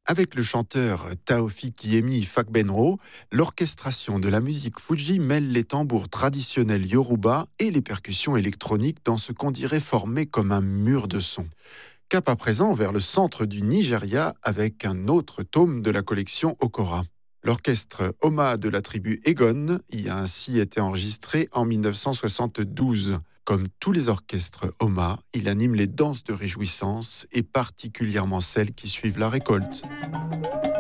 Avec le chanteur Taoufik Yemi Fakbenro, l'orchestration de la musique Fuji mêle les tambours traditionnels yoruba et les percussions électroniques dans ce qu'on dirait former comme un mur de son. Cap à présent vers le centre du Nigeria avec un autre tome de la collection Okora. L'orchestre Oma de la tribu Egon y a ainsi été enregistré en 1972. Comme tous les orchestres Oma, il anime les danses de réjouissance et particulièrement celles qui suivent la récolte.